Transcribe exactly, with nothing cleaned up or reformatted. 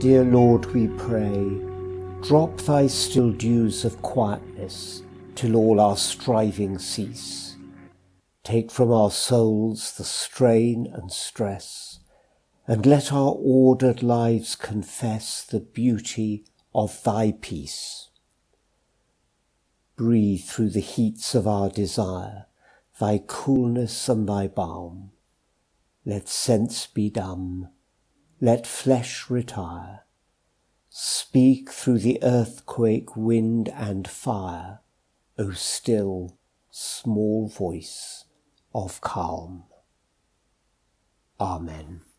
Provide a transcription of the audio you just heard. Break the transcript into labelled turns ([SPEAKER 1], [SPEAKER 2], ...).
[SPEAKER 1] Dear Lord, we pray, drop thy still dews of quietness till all our striving cease. Take from our souls the strain and stress, and let our ordered lives confess the beauty of thy peace. Breathe through the heats of our desire thy coolness and thy balm. Let sense be dumb, let flesh retire. Speak through the earthquake, wind and fire, O still, small voice of calm. Amen.